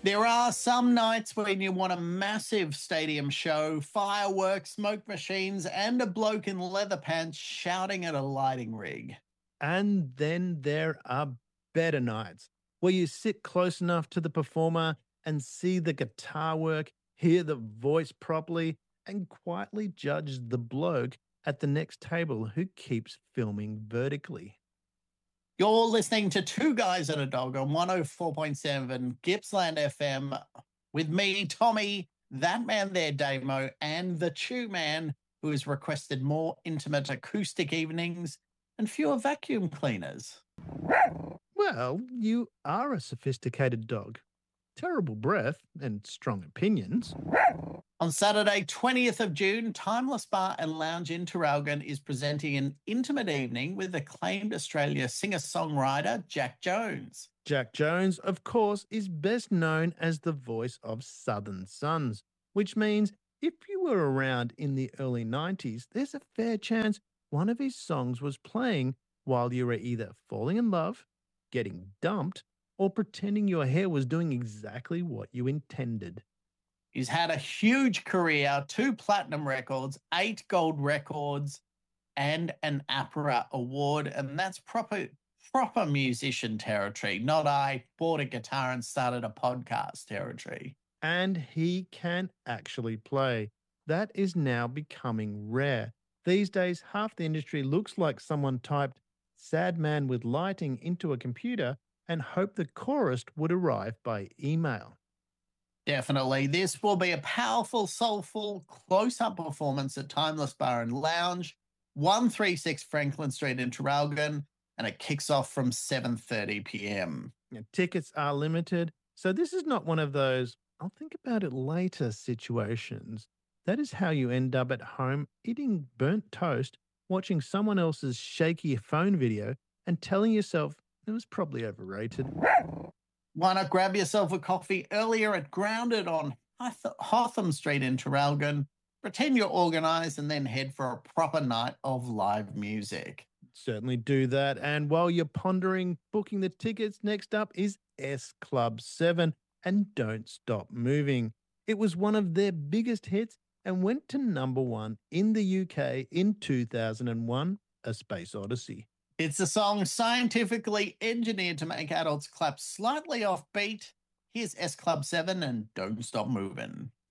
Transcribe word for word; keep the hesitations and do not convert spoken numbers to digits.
There are some nights when you want a massive stadium show, fireworks, smoke machines, and a bloke in leather pants shouting at a lighting rig. And then there are better nights where you sit close enough to the performer and see the guitar work, hear the voice properly, and quietly judge the bloke at the next table who keeps filming vertically. You're listening to Two Guys and a Dog on one oh four point seven Gippsland F M with me, Tommy, that man there, Damo, and the Chew Man, who has requested more intimate acoustic evenings and fewer vacuum cleaners. Well, you are a sophisticated dog. Terrible breath and strong opinions. On Saturday, twentieth of June, Timeless Bar and Lounge in Traralgon is presenting an intimate evening with acclaimed Australia singer-songwriter Jack Jones. Jack Jones, of course, is best known as the voice of Southern Sons, which means if you were around in the early nineties, there's a fair chance one of his songs was playing while you were either falling in love, getting dumped, or pretending your hair was doing exactly what you intended. He's had a huge career, two platinum records, eight gold records, and an APRA award, and that's proper proper musician territory, not I bought a guitar and started a podcast territory. And he can actually play. That is now becoming rare. These days, half the industry looks like someone typed "sad man with lighting" into a computer and hoped the chorus would arrive by email. Definitely. This will be a powerful, soulful, close-up performance at Timeless Bar and Lounge, one thirty-six Franklin Street in Traralgon, and it kicks off from seven thirty p.m. Now, tickets are limited, so this is not one of those "I'll think about it later" situations. That is how you end up at home eating burnt toast, watching someone else's shaky phone video, and telling yourself it was probably overrated. Why not grab yourself a coffee earlier at Grounded on Hotham Street in Traralgon, pretend you're organised, and then head for a proper night of live music. Certainly do that. And while you're pondering booking the tickets, next up is S Club seven and Don't Stop Moving. It was one of their biggest hits and went to number one in the U K in two thousand one, A Space Odyssey. It's a song scientifically engineered to make adults clap slightly off beat. Here's S Club seven and Don't Stop Moving.